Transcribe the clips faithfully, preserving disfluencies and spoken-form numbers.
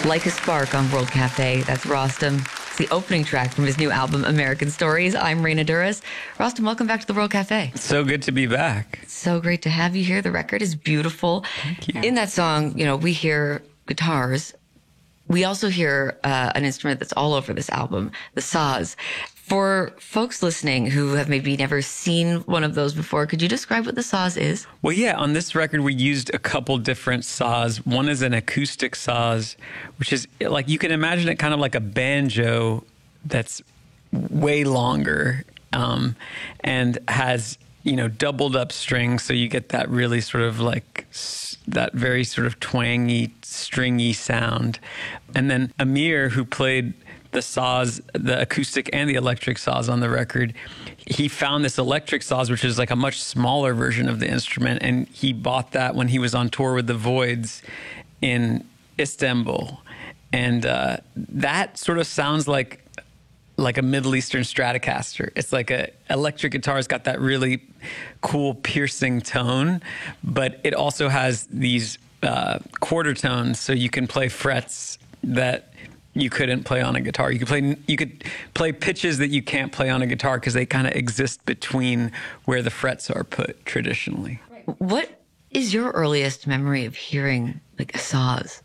Like a Spark on World Cafe. That's Rostam. It's the opening track from his new album, American Stories. I'm Reina Duras. Rostam, welcome back to the World Cafe. So good to be back. It's so great to have you here. The record is beautiful. Thank you. In that song, you know, we hear guitars. We also hear uh, an instrument that's all over this album, the saz. For folks listening who have maybe never seen one of those before, could you describe what the saz is? Well, yeah, on this record, we used a couple different saz. One is an acoustic saz, which is like, you can imagine it kind of like a banjo that's way longer um, and has, you know, doubled up strings. So you get that really sort of like that very sort of twangy, stringy sound. And then Amir, who played the saz, the acoustic and the electric saz on the record, he found this electric saz, which is like a much smaller version of the instrument, and he bought that when he was on tour with the Voids in Istanbul. And uh, that sort of sounds like like a Middle Eastern Stratocaster. It's like a electric guitar's got that really cool piercing tone, but it also has these uh, quarter tones, so you can play frets that you couldn't play on a guitar. You could play you could play pitches that you can't play on a guitar because they kind of exist between where the frets are put traditionally. What is your earliest memory of hearing like a saz?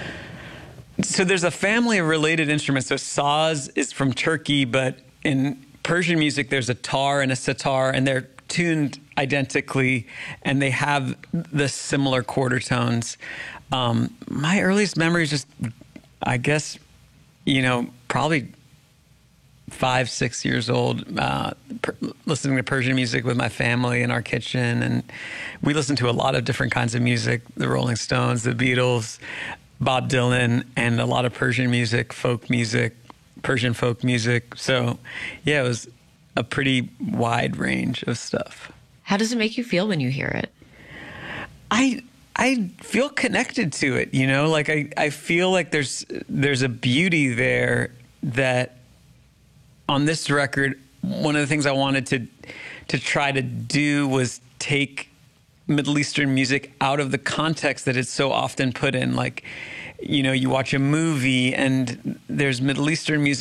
So there's a family of related instruments. So saz is from Turkey, but in Persian music there's a tar and a sitar, and they're tuned identically, and they have the similar quarter tones. Um, my earliest memory is just, I guess, you know, probably five, six years old, uh, per, listening to Persian music with my family in our kitchen. And we listened to a lot of different kinds of music, the Rolling Stones, the Beatles, Bob Dylan, and a lot of Persian music, folk music, Persian folk music. So, yeah, it was a pretty wide range of stuff. How does it make you feel when you hear it? I... I feel connected to it, you know, like I, I feel like there's there's a beauty there that on this record, one of the things I wanted to to try to do was take Middle Eastern music out of the context that it's so often put in. Like, you know, you watch a movie and there's Middle Eastern music